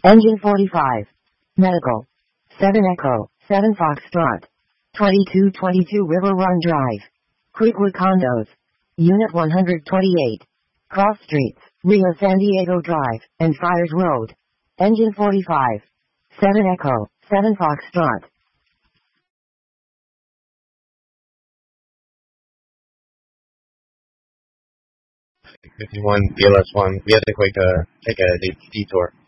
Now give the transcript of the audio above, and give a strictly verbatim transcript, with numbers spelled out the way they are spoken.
Engine forty-five. Medical. seven Echo, seven Foxtrot. twenty-two twenty-two River Run Drive. Creekwood Condos. Unit one hundred twenty-eight. Cross Streets, Rio San Diego Drive, and Friars Road. Engine forty-five. seven Echo, seven Foxtrot. fifty-one B L S one. We had to quick uh, take a detour.